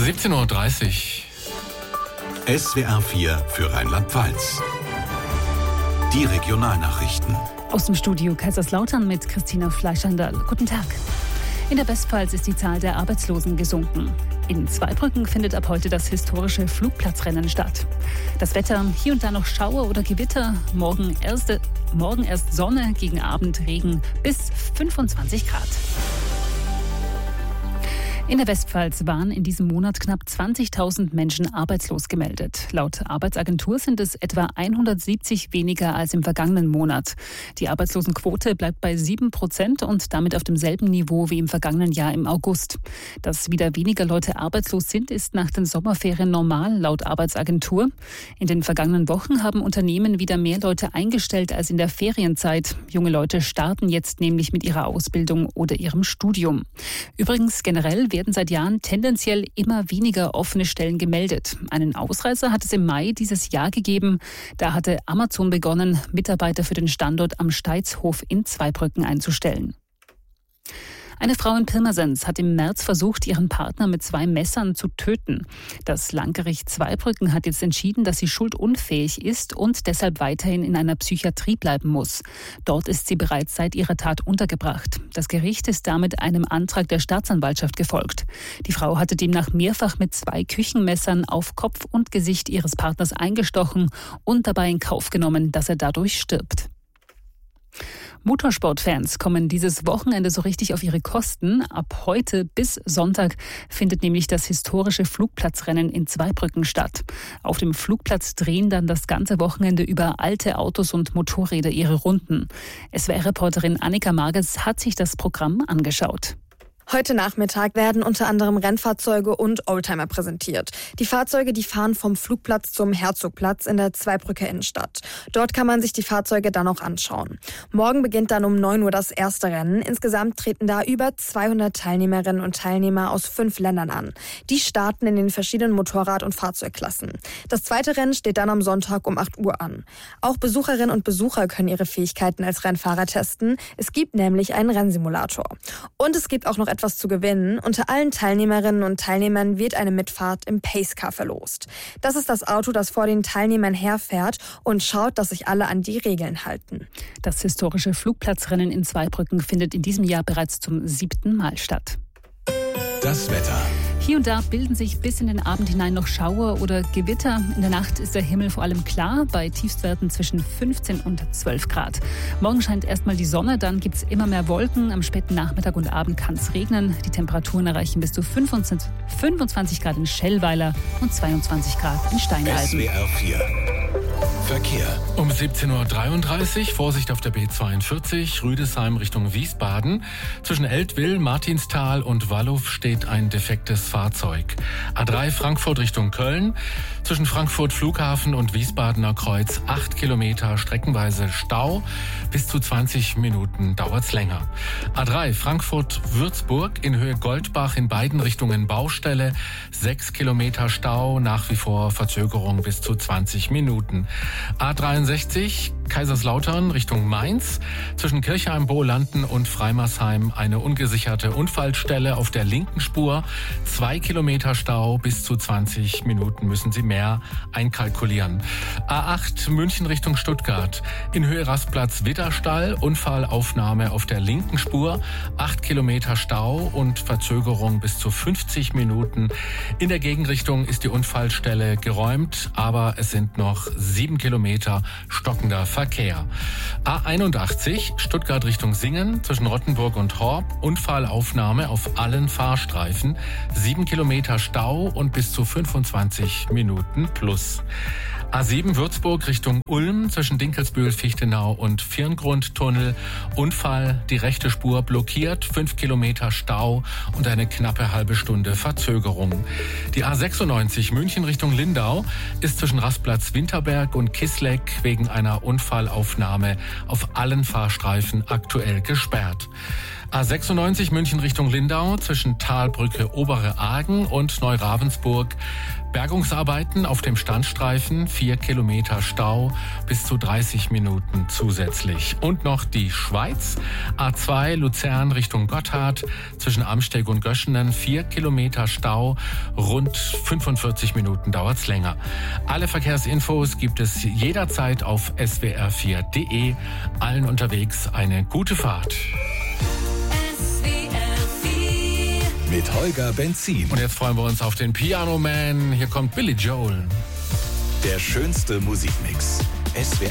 17:30 Uhr. SWR 4 für Rheinland-Pfalz. Die Regionalnachrichten. Aus dem Studio Kaiserslautern mit Christina Fleischhandel. Guten Tag. In der Westpfalz ist die Zahl der Arbeitslosen gesunken. In Zweibrücken findet ab heute das historische Flugplatzrennen statt. Das Wetter, hier und da noch Schauer oder Gewitter, morgen erst Sonne, gegen Abend Regen bis 25 Grad. In der Westpfalz waren in diesem Monat knapp 20.000 Menschen arbeitslos gemeldet. Laut Arbeitsagentur sind es etwa 170 weniger als im vergangenen Monat. Die Arbeitslosenquote bleibt bei 7% und damit auf demselben Niveau wie im vergangenen Jahr im August. Dass wieder weniger Leute arbeitslos sind, ist nach den Sommerferien normal, laut Arbeitsagentur. In den vergangenen Wochen haben Unternehmen wieder mehr Leute eingestellt als in der Ferienzeit. Junge Leute starten jetzt nämlich mit ihrer Ausbildung oder ihrem Studium. Übrigens generell werden seit Jahren tendenziell immer weniger offene Stellen gemeldet. Einen Ausreißer hat es im Mai dieses Jahr gegeben. Da hatte Amazon begonnen, Mitarbeiter für den Standort am Steitzhof in Zweibrücken einzustellen. Eine Frau in Pirmasens hat im März versucht, ihren Partner mit 2 Messern zu töten. Das Landgericht Zweibrücken hat jetzt entschieden, dass sie schuldunfähig ist und deshalb weiterhin in einer Psychiatrie bleiben muss. Dort ist sie bereits seit ihrer Tat untergebracht. Das Gericht ist damit einem Antrag der Staatsanwaltschaft gefolgt. Die Frau hatte demnach mehrfach mit 2 Küchenmessern auf Kopf und Gesicht ihres Partners eingestochen und dabei in Kauf genommen, dass er dadurch stirbt. Motorsportfans kommen dieses Wochenende so richtig auf ihre Kosten. Ab heute bis Sonntag findet nämlich das historische Flugplatzrennen in Zweibrücken statt. Auf dem Flugplatz drehen dann das ganze Wochenende über alte Autos und Motorräder ihre Runden. SWR-Reporterin Annika Marges hat sich das Programm angeschaut. Heute Nachmittag werden unter anderem Rennfahrzeuge und Oldtimer präsentiert. Die Fahrzeuge, die fahren vom Flugplatz zum Herzogplatz in der Zweibrücker Innenstadt. Dort kann man sich die Fahrzeuge dann auch anschauen. Morgen beginnt dann um 9 Uhr das erste Rennen. Insgesamt treten da über 200 Teilnehmerinnen und Teilnehmer aus 5 Ländern an. Die starten in den verschiedenen Motorrad- und Fahrzeugklassen. Das zweite Rennen steht dann am Sonntag um 8 Uhr an. Auch Besucherinnen und Besucher können ihre Fähigkeiten als Rennfahrer testen. Es gibt nämlich einen Rennsimulator. Und es gibt auch noch etwas zu gewinnen. Unter allen Teilnehmerinnen und Teilnehmern wird eine Mitfahrt im Pacecar verlost. Das ist das Auto, das vor den Teilnehmern herfährt und schaut, dass sich alle an die Regeln halten. Das historische Flugplatzrennen in Zweibrücken findet in diesem Jahr bereits zum 7. Mal statt. Das Wetter. Hier und da bilden sich bis in den Abend hinein noch Schauer oder Gewitter. In der Nacht ist der Himmel vor allem klar, bei Tiefstwerten zwischen 15 und 12 Grad. Morgen scheint erstmal die Sonne, dann gibt es immer mehr Wolken. Am späten Nachmittag und Abend kann es regnen. Die Temperaturen erreichen bis zu 25 Grad in Schellweiler und 22 Grad in Steinalben. SWR 4 Verkehr. Um 17:33 Uhr, Vorsicht auf der B42, Rüdesheim Richtung Wiesbaden. Zwischen Eltville, Martinsthal und Wallow steht ein defektes Fahrzeug. A3 Frankfurt Richtung Köln. Zwischen Frankfurt Flughafen und Wiesbadener Kreuz 8 Kilometer streckenweise Stau. Bis zu 20 Minuten dauert's länger. A3 Frankfurt-Würzburg in Höhe Goldbach in beiden Richtungen Baustelle. 6 Kilometer Stau, nach wie vor Verzögerung bis zu 20 Minuten. A63 Kaiserslautern Richtung Mainz. Zwischen Kirchheim-Bohlanden und Freimersheim eine ungesicherte Unfallstelle auf der linken Spur. 2 Kilometer Stau, bis zu 20 Minuten müssen Sie mehr einkalkulieren. A8 München Richtung Stuttgart. In Höhe Rastplatz Widderstall, Unfallaufnahme auf der linken Spur. 8 Kilometer Stau und Verzögerung bis zu 50 Minuten. In der Gegenrichtung ist die Unfallstelle geräumt, aber es sind noch 7 Kilometer stockender Verkehr. A81 Stuttgart Richtung Singen zwischen Rottenburg und Horb. Unfallaufnahme auf allen Fahrstreifen. 7 Kilometer Stau und bis zu 25 Minuten plus. A7 Würzburg Richtung Ulm zwischen Dinkelsbühl, Fichtenau und Firngrundtunnel. Unfall, die rechte Spur blockiert, 5 Kilometer Stau und eine knappe halbe Stunde Verzögerung. Die A96 München Richtung Lindau ist zwischen Rastplatz Winterberg und Kisleck wegen einer Unfallaufnahme auf allen Fahrstreifen aktuell gesperrt. A96 München Richtung Lindau zwischen Talbrücke Obere Argen und Neuravensburg. Bergungsarbeiten auf dem Standstreifen, 4 Kilometer Stau, bis zu 30 Minuten zusätzlich. Und noch die Schweiz, A2 Luzern Richtung Gotthard, zwischen Amsteg und Göschenen, 4 Kilometer Stau, rund 45 Minuten dauert's länger. Alle Verkehrsinfos gibt es jederzeit auf swr4.de. Allen unterwegs eine gute Fahrt. Mit Holger Benzin. Und jetzt freuen wir uns auf den Piano Man. Hier kommt Billy Joel. Der schönste Musikmix. SWR